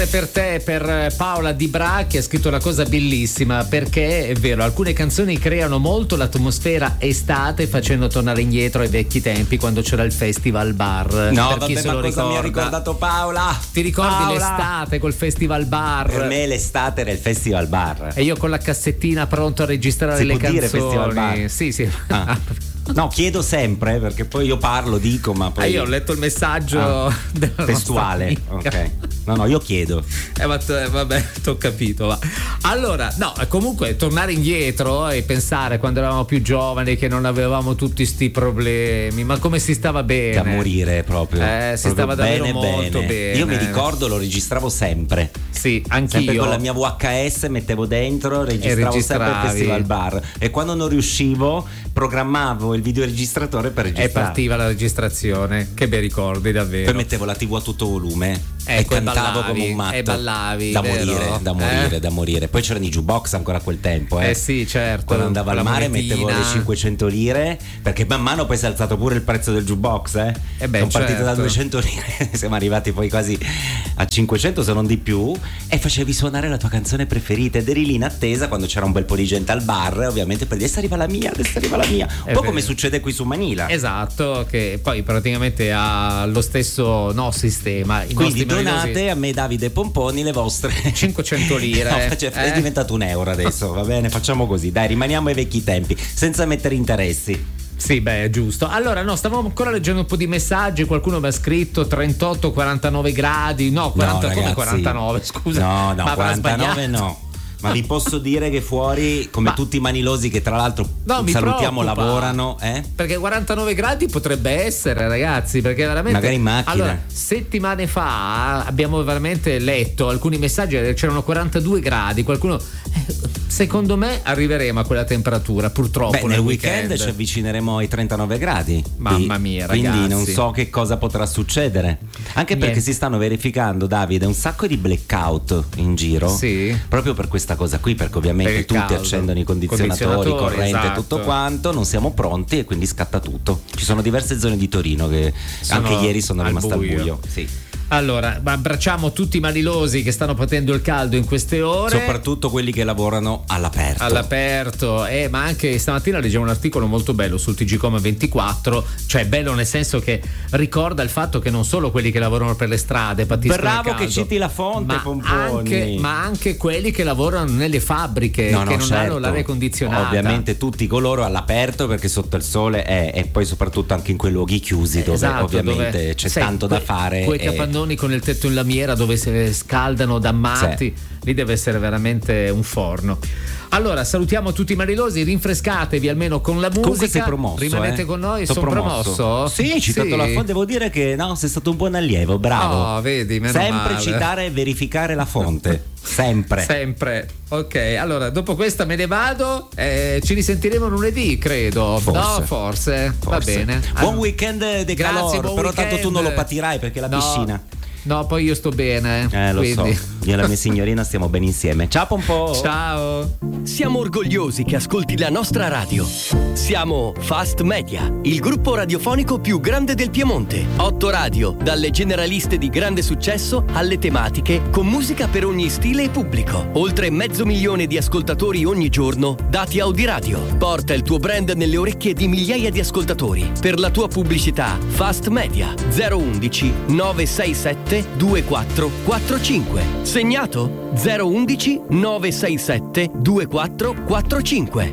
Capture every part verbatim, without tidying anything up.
canzone per te, per Paola Di Bra, che ha scritto una cosa bellissima, perché è vero, alcune canzoni creano molto l'atmosfera estate, facendo tornare indietro ai vecchi tempi quando c'era il Festival Bar. No, per vabbè, chi se ma lo cosa ricorda. mi ha ricordato Paola? Ti ricordi Paola? l'estate col Festival Bar? Per me l'estate era il Festival Bar. E io con la cassettina pronto a registrare si le può canzoni. dire Festival Bar? Sì, sì. Ah. No, chiedo sempre, perché poi io parlo, dico, ma poi... Ah, io ho letto il messaggio ah, della testuale, ok. No, no, io chiedo. Eh, ma t- vabbè, t'ho capito. Va. Allora, no, comunque tornare indietro e pensare quando eravamo più giovani che non avevamo tutti sti problemi, ma come si stava bene. Da morire proprio. Eh, si proprio stava davvero bene, molto bene. bene. Io mi ricordo, lo registravo sempre. Sì, anch'io. Sempre con la mia V H S mettevo dentro, registravo sempre il Festival Bar. E quando non riuscivo, programmavo il videoregistratore per registrare. E partiva la registrazione. Che bei ricordi, davvero. Poi mettevo la tivù a tutto volume. Ecco, e cantavo ballavi, come un matto. E ballavi. Da vero? morire, da morire, eh? da morire. Poi c'erano i jukebox ancora a quel tempo. Eh, eh sì, certo. Quando andavo al mare monetina. mettevo le cinquecento lire, perché man mano poi si è alzato pure il prezzo del jukebox. Eh? Eh beh, Sono partito certo. da duecento lire, siamo arrivati poi quasi a cinquecento, se non di più. E facevi suonare la tua canzone preferita ed eri lì in attesa quando c'era un bel po' di gente al bar, ovviamente, per dire adesso arriva la mia, adesso arriva la mia. Un È po' vero. come succede qui su Manila. Esatto, che poi praticamente ha lo stesso no, sistema. I Quindi nostri donate meravigliosi- a me Davide Pomponi le vostre cinquecento lire. No, cioè, è eh? diventato un euro adesso, va bene, facciamo così, dai, rimaniamo ai vecchi tempi senza mettere interessi. Sì, beh, è giusto. Allora, no, stavamo ancora leggendo un po' di messaggi. Qualcuno mi ha scritto trentotto quarantanove gradi. No, quaranta, No, come ragazzi. quarantanove, scusa. No, no, Ma avrà quarantanove sbagliato. no. Ma vi posso dire che fuori, come Ma- tutti i manilosi che tra l'altro No, mi salutiamo, preoccupa. lavorano, eh? Perché quarantanove gradi potrebbe essere, ragazzi, perché veramente Magari in macchina. Allora, settimane fa abbiamo veramente letto alcuni messaggi, c'erano quarantadue gradi, qualcuno eh, secondo me arriveremo a quella temperatura, purtroppo. Beh, nel nel weekend, ci avvicineremo ai trentanove gradi. Mamma mia, Quindi ragazzi. non so che cosa potrà succedere. Anche perché Niente. si stanno verificando, Davide, un sacco di blackout in giro. Sì. Proprio per questa cosa qui, perché ovviamente Per il tutti caldo. accendono i condizionatori, Condizionatori, corrente e esatto. tutto quanto, non siamo pronti e quindi scatta tutto. Ci sono diverse zone di Torino che Sono anche ieri sono al rimaste al buio. buio. Sì. Allora, abbracciamo tutti i manilosi che stanno patendo il caldo in queste ore. Soprattutto quelli che lavorano all'aperto. All'aperto, eh, ma anche stamattina leggevo un articolo molto bello sul T G Com ventiquattro, cioè bello nel senso che ricorda il fatto che non solo quelli che lavorano per le strade patiscono Bravo il caldo, che citi la fonte, ma Pomponi. anche, ma anche quelli che lavorano nelle fabbriche, No, che no, non certo. hanno l'aria condizionata. Ovviamente tutti coloro all'aperto, perché sotto il sole è, e poi soprattutto anche in quei luoghi chiusi dove Esatto, ovviamente dove- c'è sai, tanto que- da fare. Quei e- capannoni con il tetto in lamiera dove si scaldano da matti, lì deve essere veramente un forno. Allora, salutiamo tutti i marilosi, rinfrescatevi almeno con la musica. Comunque sei promosso, rimanete eh? con noi. T'ho Sono promosso? Sì, hai citato Sì. la fonte, devo dire che no, sei stato un buon allievo, bravo. Oh, vedi, meno Sempre male. citare e verificare la fonte, sempre. Sempre. Ok, allora dopo questa me ne vado, eh, ci risentiremo lunedì, credo. Forse. No, forse. Va Forse. bene. Buon Ah, weekend de grazie, calor, buon però tanto tu non lo weekend. patirai perché la No. piscina. No, poi io sto bene. Eh, lo quindi. so. Io e la mia signorina stiamo bene insieme. Ciao Pompò. Ciao. Siamo orgogliosi che ascolti la nostra radio. Siamo Fast Media, il gruppo radiofonico più grande del Piemonte. Otto radio, dalle generaliste di grande successo alle tematiche, con musica per ogni stile e pubblico. Oltre mezzo milione di ascoltatori ogni giorno, dati Audiradio. Porta il tuo brand nelle orecchie di migliaia di ascoltatori. Per la tua pubblicità, Fast Media zero undici nove sei sette due quattro quattro cinque. Segnato zero undici nove sei sette due quattro quattro cinque.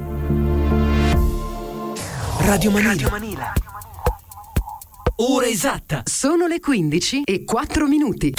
Radio Manila. Ora esatta. Sono le quindici e quattro minuti.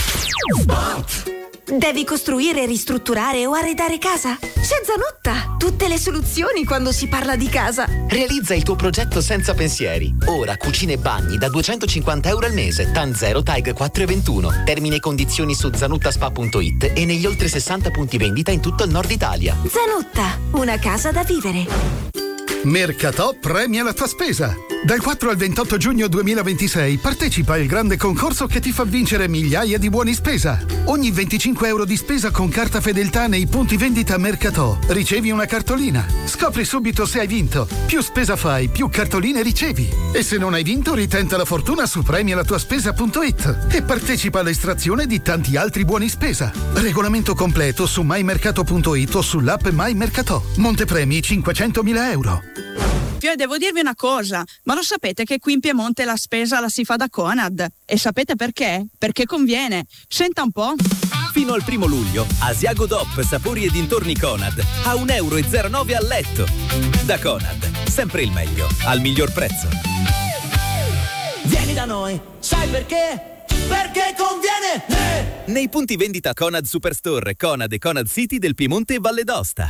Devi costruire, ristrutturare o arredare casa? C'è Zanotta! Tutte le soluzioni quando si parla di casa. Realizza il tuo progetto senza pensieri. Ora cucine e bagni da duecentocinquanta euro al mese, TAN zero TAG quattro e ventuno. Termini e condizioni su zanuttaspa punto it e negli oltre sessanta punti vendita in tutto il nord Italia. Zanotta, una casa da vivere. Mercatò premia la tua spesa. Dal quattro al ventotto giugno duemilaventisei partecipa al grande concorso che ti fa vincere migliaia di buoni spesa. Ogni venticinque euro di spesa con carta fedeltà nei punti vendita Mercatò ricevi una cartolina. Scopri subito se hai vinto. Più spesa fai, più cartoline ricevi. E se non hai vinto, ritenta la fortuna su premialatuaspesa punto it e partecipa all'estrazione di tanti altri buoni spesa. Regolamento completo su mymercato punto it o sull'app MyMercatò. Montepremi cinquecentomila euro. E devo dirvi una cosa, ma lo sapete che qui in Piemonte la spesa la si fa da Conad? E sapete perché? Perché conviene. Senta un po'. Fino al primo luglio, Asiago D O P Sapori e dintorni Conad a un euro e zero nove al letto. Da Conad, sempre il meglio, al miglior prezzo. Vieni da noi, sai perché? Perché conviene! Eh! Nei punti vendita Conad Superstore, Conad e Conad City del Piemonte e Valle d'Aosta.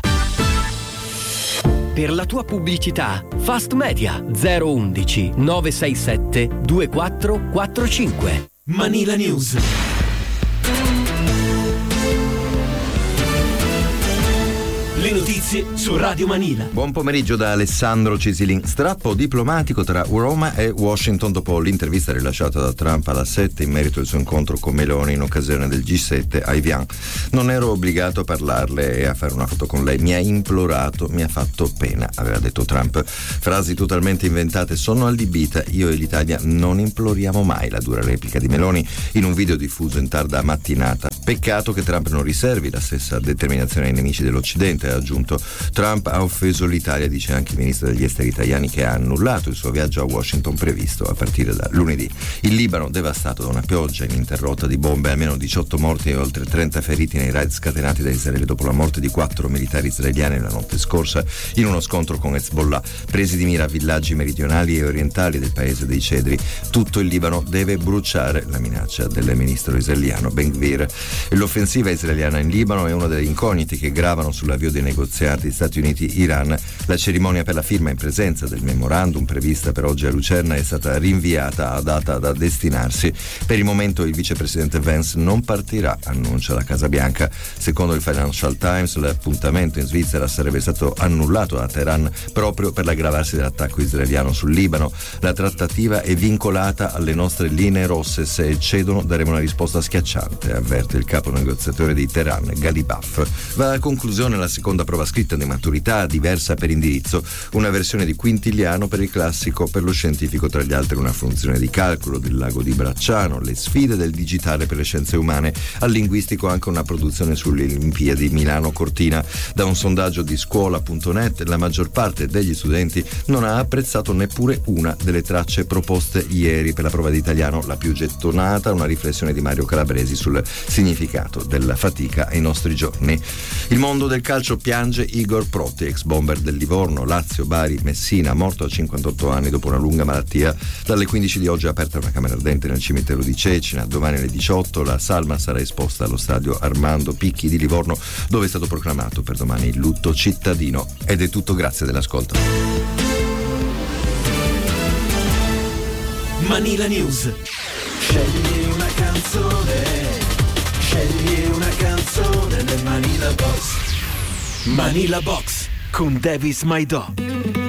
Per la tua pubblicità, Fast Media zero undici nove sei sette due quattro quattro cinque. Manila News. Le notizie su Radio Manila. Buon pomeriggio da Alessandro Cisilin. Strappo diplomatico tra Roma e Washington dopo l'intervista rilasciata da Trump alla sette in merito al suo incontro con Meloni in occasione del G sette a Evian. Non ero obbligato a parlarle e a fare una foto con lei. Mi ha implorato, mi ha fatto pena, aveva detto Trump. Frasi totalmente inventate, sono allibita. Io e l'Italia non imploriamo mai, la dura replica di Meloni in un video diffuso in tarda mattinata. Peccato che Trump non riservi la stessa determinazione ai nemici dell'Occidente. Ha aggiunto: Trump ha offeso l'Italia, dice anche il ministro degli esteri italiani, che ha annullato il suo viaggio a Washington previsto a partire da lunedì. Il Libano, devastato da una pioggia ininterrotta di bombe, almeno diciotto morti e oltre trenta feriti nei raid scatenati da Israele dopo la morte di quattro militari israeliani la notte scorsa in uno scontro con Hezbollah. Presi di mira villaggi meridionali e orientali del paese dei Cedri, tutto il Libano deve bruciare, la minaccia del ministro israeliano Ben Gvir. L'offensiva israeliana in Libano è una delle incognite che gravano sull'avvio dei negoziati Stati Uniti-Iran. La cerimonia per la firma in presenza del memorandum prevista per oggi a Lucerna è stata rinviata a data da destinarsi. Per il momento il vicepresidente Vance non partirà, annuncia la Casa Bianca. Secondo il Financial Times l'appuntamento in Svizzera sarebbe stato annullato da Teheran proprio per l'aggravarsi dell'attacco israeliano sul Libano. La trattativa è vincolata alle nostre linee rosse, se eccedono daremo una risposta schiacciante, avverte il capo negoziatore di Teheran, Ghalibaf. Va a conclusione la seconda prova scritta di maturità, diversa per indirizzo, una versione di Quintiliano per il classico, per lo scientifico tra gli altri una funzione di calcolo del lago di Bracciano, le sfide del digitale per le scienze umane, al linguistico anche una produzione sulle Olimpiadi Milano-Cortina. Da un sondaggio di scuola punto net la maggior parte degli studenti non ha apprezzato neppure una delle tracce proposte ieri per la prova di italiano, la più gettonata, una riflessione di Mario Calabresi sul significato della fatica ai nostri giorni. Il mondo del calcio piange Igor Proti, ex bomber del Livorno, Lazio, Bari, Messina, morto a cinquantotto anni dopo una lunga malattia. Dalle quindici di oggi è aperta una camera ardente nel cimitero di Cecina. Domani alle diciotto la salma sarà esposta allo stadio Armando Picchi di Livorno, dove è stato proclamato per domani il lutto cittadino. Ed è tutto, grazie dell'ascolto. Manila News. Scegli una canzone, scegli una canzone nel Manila Box. Manila Box con Davis Maido.